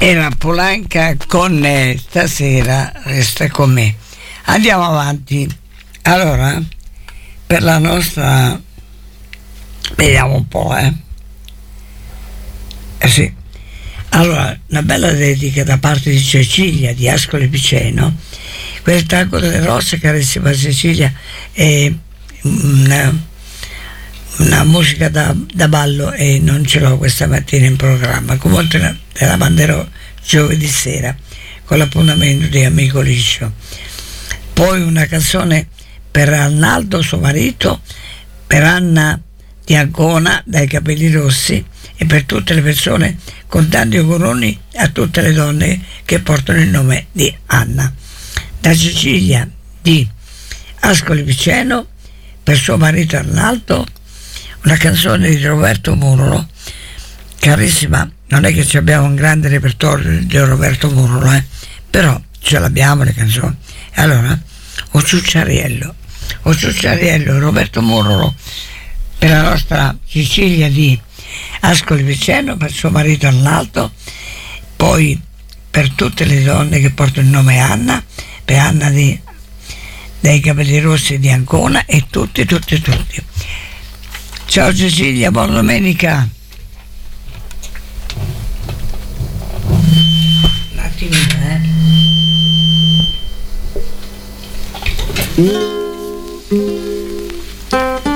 Era Polanca con Stasera resta con me. Andiamo avanti. Allora, per la nostra, vediamo un po', sì. Allora, una bella dedica da parte di Cecilia di Ascoli Piceno. Quel tango delle rose, carissima Cecilia, è una musica da ballo e non ce l'ho questa mattina in programma. Comunque te la manderò giovedì sera con l'appuntamento di Amico Liscio. Poi una canzone per Arnaldo, suo marito, per Anna di Ancona, dai capelli rossi, e per tutte le persone, con tanti auguroni a tutte le donne che portano il nome di Anna. Da Cecilia di Ascoli Piceno, per suo marito Arnaldo, una canzone di Roberto Murolo. Carissima, non è che ci abbiamo un grande repertorio di Roberto Murolo, però ce l'abbiamo le canzoni. Allora, O Ciucciariello, Roberto Murolo, per la nostra Cecilia di Ascoli Piceno, per suo marito Arnaldo, poi per tutte le donne che portano il nome Anna, per Anna dai capelli rossi di Ancona, e tutti. Ciao Cecilia, buona domenica. Un attimino,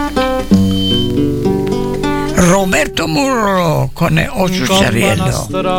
Roberto Murolo con O Ciucciariello.